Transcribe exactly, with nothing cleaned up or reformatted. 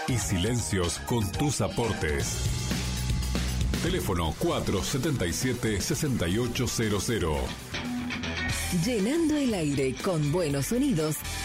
y silencios con tus aportes. Teléfono cuatro siete siete, seis ocho cero cero. Llenando el aire con buenos sonidos